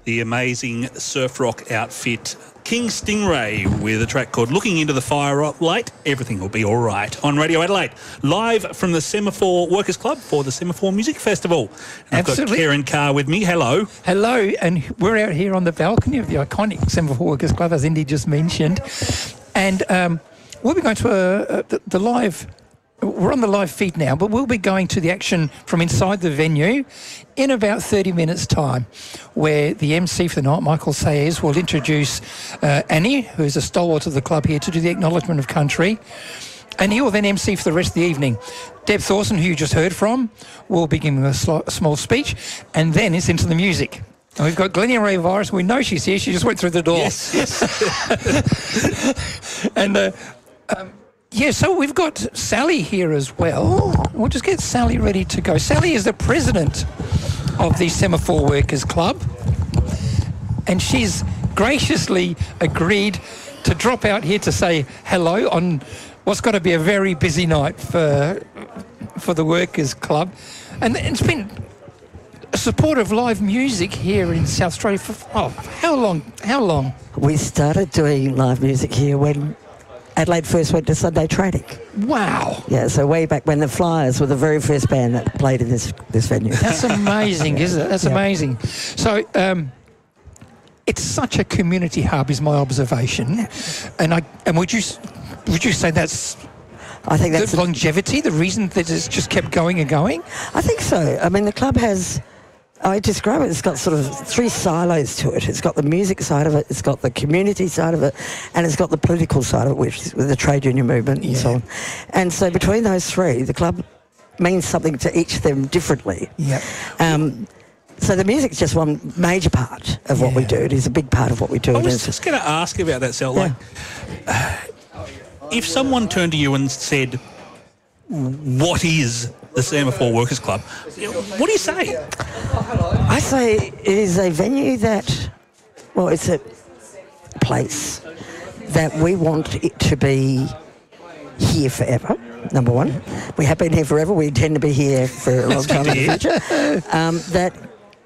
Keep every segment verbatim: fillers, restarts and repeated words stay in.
the amazing surf rock outfit King Stingray with a track called Looking Into the Firelight, Everything Will Be All Right on Radio Adelaide, live from the Semaphore Workers Club for the Semaphore Music Festival. And Absolutely. I've got Karen Carr with me. Hello. Hello, and we're out here on the balcony of the iconic Semaphore Workers Club, as Indy just mentioned. And um, we'll be going to a, a, the, the live... We're on the live feed now, but we'll be going to the action from inside the venue in about thirty minutes' time, where the M C for the night, Michael Sayers, will introduce uh, Annie, who's a stalwart of the club here, to do the acknowledgement of country. And he will then M C for the rest of the evening. Deb Thorson, who you just heard from, will be giving a, sl- a small speech, and then it's into the music. And we've got Glennie Ray Virus. We know she's here. She just went through the door. Yes, yes. and... Uh, um, Yeah, so we've got Sally here as well. We'll just get Sally ready to go. Sally is the president of the Semaphore Workers Club, and she's graciously agreed to drop out here to say hello on what's got to be a very busy night for for the Workers Club. And it's been a support of live music here in South Australia for, oh, how long? How long? We started doing live music here when Adelaide first went to Sunday training. Wow. Yeah, so way back when the Flyers were the very first band that played in this this venue. That's amazing, isn't it? That's yeah. amazing. So um, it's such a community hub, is my observation. And I and would you would you say that's I think that's the longevity, the reason that it's just kept going and going? I think so. I mean, the club has, I describe it, it's got sort of three silos to it. It's got the music side of it, it's got the community side of it, and it's got the political side of it, which is with the trade union movement and yeah. so on. And so between those three, the club means something to each of them differently. Yeah. Um, so the music's just one major part of what yeah. we do. It is a big part of what we do. I was just going to ask about that, Sal. Like, uh, if someone turned to you and said, what is the Semaphore Workers Club, what do you say? I say it is a venue that, well, it's a place that we want it to be here forever, number one. We have been here forever. We intend to be here for a long time in the future. Um, that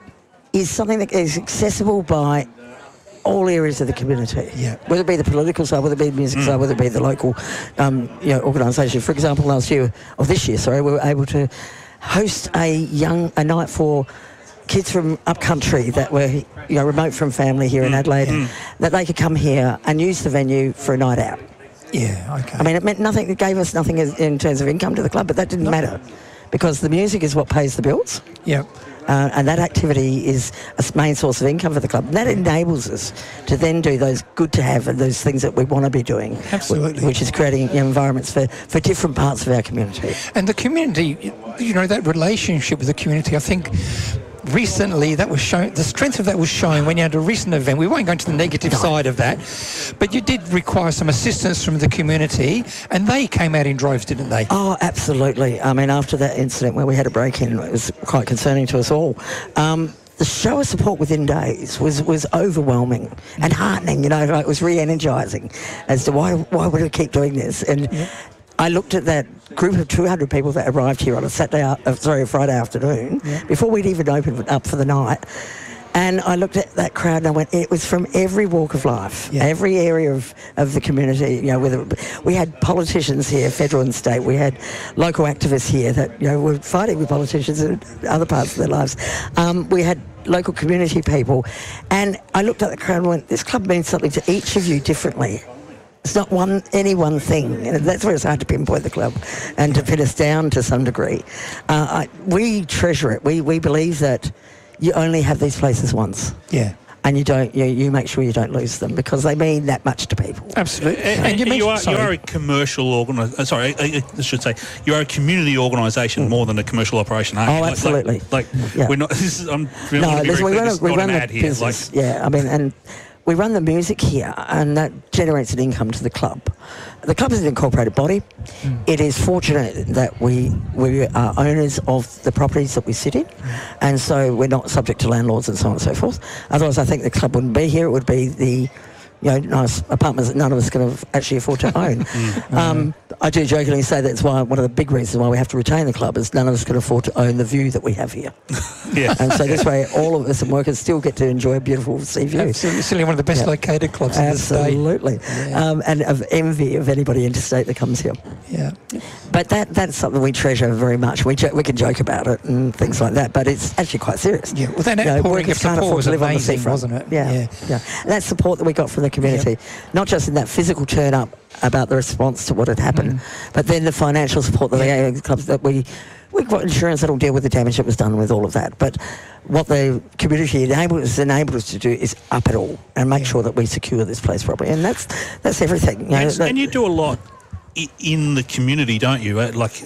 is something that is accessible by all areas of the community, yeah. whether it be the political side, whether it be the music mm. side, whether it be the local um, you know, organisation. For example, last year, or this year, sorry, we were able to host a young a night for kids from upcountry that were you know remote from family here mm. in Adelaide, mm. that they could come here and use the venue for a night out. Yeah, okay. I mean, it meant nothing. It gave us nothing in terms of income to the club, but that didn't no. matter because the music is what pays the bills. Yeah. Uh, and that activity is a main source of income for the club. And that enables us to then do those good to have and those things that we want to be doing. Absolutely. Which is creating you know, environments for, for different parts of our community. And the community, you know, that relationship with the community, I think recently that was shown, the strength of that was shown when you had a recent event. We won't go into the negative no. side of that, but you did require some assistance from the community, and they came out in droves, didn't they? Oh, absolutely. I mean, after that incident where we had a break-in, it was quite concerning to us all. Um, the show of support within days was, was overwhelming and heartening, you know, like it was re-energising as to why why would we keep doing this? And yeah. I looked at that group of two hundred people that arrived here on a Saturday, uh, sorry, a Friday afternoon, yeah. before we'd even opened up for the night. And I looked at that crowd and I went, it was from every walk of life, yeah. every area of, of the community. You know, whether we had politicians here, federal and state. We had local activists here that you know were fighting with politicians in other parts of their lives. Um, we had local community people, and I looked at the crowd and went, this club means something to each of you differently. It's not one any one thing, and that's where it's hard to pinpoint the club and to pin us down to some degree. Uh, I, we treasure it. We we believe that you only have these places once. Yeah. And you don't. You, you make sure you don't lose them because they mean that much to people. Absolutely. And, and, and you, you, are, you are a commercial organisation. Uh, sorry, I, I should say you are a community organisation mm. more than a commercial operation. Aren't oh, you? Like, absolutely. Like, like yeah. we're not. This is. I'm really no, be very we clear, run, this a, we not run an the ad here. business. Like, yeah, I mean, and we run the music here, and that generates an income to the club. The club is an incorporated body. Mm. It is fortunate that we we are owners of the properties that we sit in, mm. and so we're not subject to landlords and so on and so forth. Otherwise, I think the club wouldn't be here. It would be the you know, nice apartments that none of us can actually afford to own. mm. um, I do jokingly say that's why one of the big reasons why we have to retain the club is none of us can afford to own the view that we have here. Yeah. And so this way, all of us and workers still get to enjoy a beautiful sea view. Absolutely, certainly one of the best Yeah. located clubs in the state. Absolutely. Yeah. Um, and of envy of anybody interstate that comes here. Yeah. But that that's something we treasure very much. We jo- we can joke about it and things like that, but it's actually quite serious. Yeah, well, that You know, outpouring of workers can't support afford was to live on the amazing, seafront. wasn't it? Yeah, Yeah. yeah. And that support that we got from the community, not just in that physical turn up about the response to what had happened, Mm. but then the financial support that Yeah. the clubs that we we've got insurance that'll deal with the damage that was done with all of that. But what the community enabled us, enabled us to do is up it all and make sure that we secure this place properly, and that's that's everything. You know, And, that- and you do a lot i- in the community, don't you? Uh, Like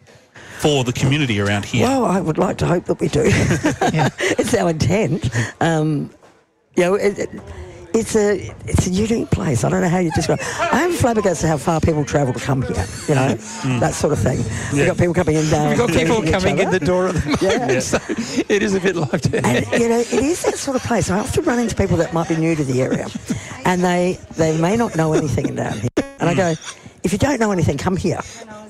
for the community around here. Well, I would like to hope that we do. Yeah. It's our intent. Um, you know, it, it, it's a it's a unique place. I don't know how you describe it. I am flabbergasted how far people travel to come here, you know, that sort of thing. We've Yeah. got people coming in down. We've got people each coming in other. the door at the moment, Yeah. so it is a bit live to And, you know, it is that sort of place. I often run into people that might be new to the area and they, they may not know anything down here. And I go, if you don't know anything, come here.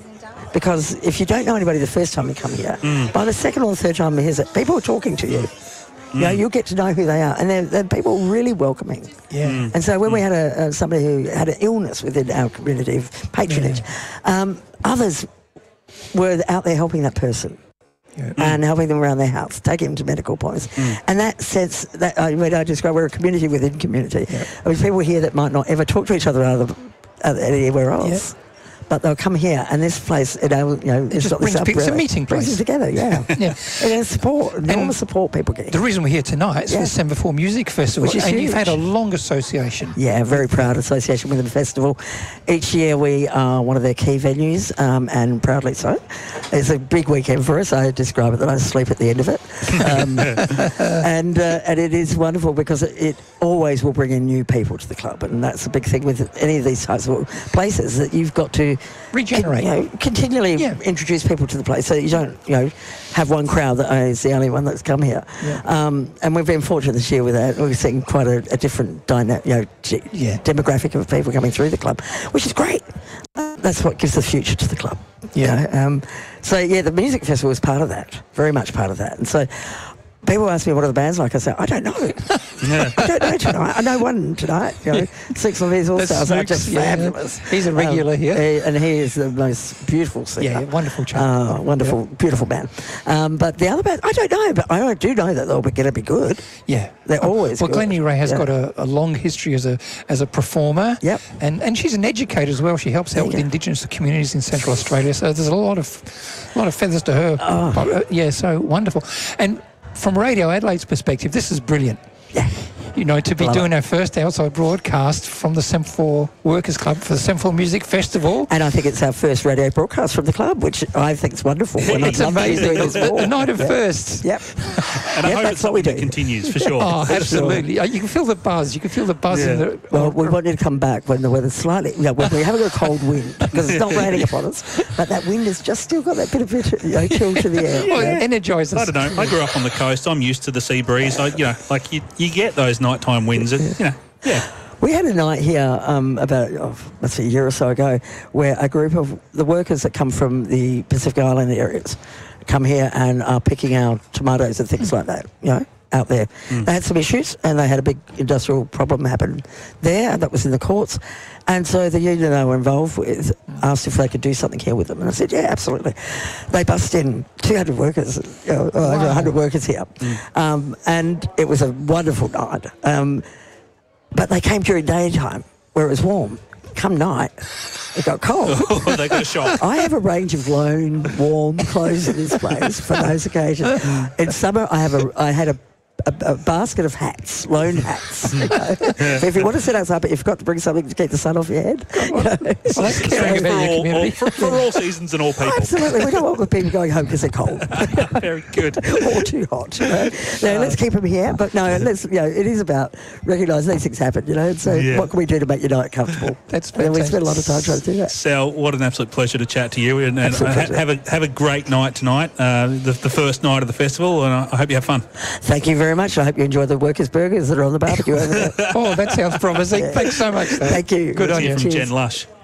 Because if you don't know anybody the first time you come here, by the second or the third time you visit, people are talking to you. You know, you'll get to know who they are. And they're, they're people really welcoming. Yeah. Mm. And so when we had a, a somebody who had an illness within our community of patronage, um, others were out there helping that person. Yeah. And helping them around their house, taking them to medical points. And that sense, that I mean, I describe, we're a community within community. Yeah. There's people here that might not ever talk to each other other, other anywhere else. Yeah. But they'll come here, and this place, you know, you know it's just got this brings people- it's a umbrella. meeting Brings place. them together, yeah. Yeah. And there's support, enormous support people get. The reason we're here tonight is Yeah. for the Semaphore Music Festival, Which is and you've had a huge. long association. Yeah, very proud association with the festival. Each year we are one of their key venues, um, and proudly so. It's a big weekend for us. I describe it that I sleep at the end of it. Um, and uh, and it is wonderful because it, it always will bring in new people to the club, and that's a big thing with any of these types of places, that you've got to Regenerate. you know, continually Yeah. introduce people to the place so that you don't, you know, have one crowd that is the only one that's come here. Yeah. Um, and we've been fortunate this year with that. We've seen quite a, a different dyna- you know, g- Yeah. demographic of people coming through the club, which is great. That's what gives the future to the club. you Yeah. know. Um, so, yeah, the music festival is part of that, very much part of that. And so people ask me what are the bands like. I say, I don't know. Yeah. I don't know tonight. I know one tonight. You know, Six of These All That's Stars are Snooks, just yeah. fabulous. He's a regular Um, here. he- and he is the most beautiful singer. Yeah, wonderful chap. Uh, wonderful, beautiful band. Um, but the other band, I don't know, but I do know that they're going to be good. Yeah, They're always well. good. Glennie Ray has Yeah. got a, a long history as a as a performer. Yep. and and she's an educator as well. She helps There out you with go. Indigenous communities in Central Australia. So there's a lot of a lot of feathers to her. Oh. But, uh, yeah, so wonderful. And from Radio Adelaide's perspective, this is brilliant. Yeah. You know, to be Love doing it. our first outside broadcast from the Semaphore Workers Club for the Semaphore Music Festival. And I think it's our first radio broadcast from the club, which I think is wonderful. And I'd It's love to be amazing. doing this The, more. the night of Yeah. firsts. Yep. And I Yep, hope that's it's what we something that do. continues for sure. Oh, For sure. absolutely. Uh, You can feel the buzz. You can feel the buzz in Yeah. the... Well, we want you to come back when the weather's slightly, you know, when we're having a cold wind, because it's not raining upon us, but that wind has just still got that bit of bit, you know, chill to the air. Well, you know. it energises I us. don't know. I grew up on the coast. I'm used to the sea breeze. I, you know, like you, you get those nighttime winds. And, you know, yeah. We had a night here um, about, oh, let's see, a year or so ago, where a group of the workers that come from the Pacific Island areas come here and are picking our tomatoes and things like that, you know, out there. They had some issues and they had a big industrial problem happen there that was in the courts. And so the union they were involved with asked if they could do something here with them. And I said, yeah, absolutely. They bussed in two hundred workers, you know, over Wow. one hundred workers here. Um, and it was a wonderful night. Um, But they came during daytime where it was warm. Come night, it got cold. They got a shock. I have a range of lone, warm clothes in this place for those occasions. In summer, I have a, I had a, a, a basket of hats, lone hats. You know. So if you want to sit outside, but you've got to bring something to keep the sun off your head. You know. Well, that's For, caring about your all, all, community. for, for all seasons and all people. Absolutely, we don't want the people going home because they're cold Very good. or too hot. You know? No, let's keep them here. But no, let's. You know, it is about recognising these things happen. You know, and so Yeah. what can we do to make your night comfortable? That's And then we fantastic. spend a lot of time trying to do that. Sal, what an absolute pleasure to chat to you, and, and Absolute ha- pleasure. have a have a great night tonight, uh, the, the first night of the festival, and I, I hope you have fun. Thank you very much. I hope you enjoy the workers' burgers that are on the barbecue over there. Oh, that sounds promising. Thanks so much. Dave. Thank you. Good on See you you. from Cheers. Jen Lush.